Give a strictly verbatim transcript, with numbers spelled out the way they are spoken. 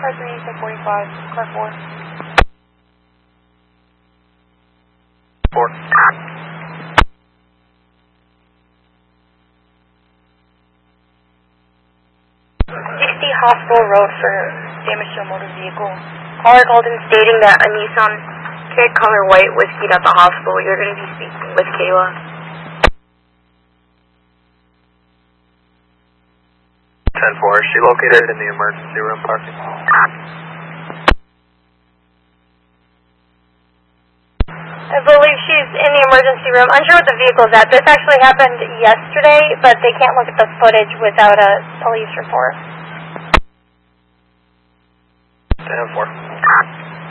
Car three, ten forty-five, car four. Four. sixty Hospital Road for damage to a motor vehicle. Caller called in stating that a Nissan Kit color white was keyed at the hospital. You're going to be speaking with Kayla. ten four, is she located in the emergency room parking? I believe she's in the emergency room. Unsure what the vehicle's at. This actually happened yesterday, but they can't look at the footage without a police report. ten four.